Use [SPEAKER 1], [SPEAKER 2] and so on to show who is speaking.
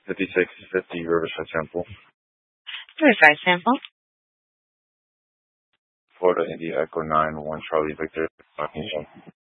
[SPEAKER 1] 5650 Riverside Temple.
[SPEAKER 2] Riverside sample.
[SPEAKER 1] Florida India Echo 9 1 Charlie Victor.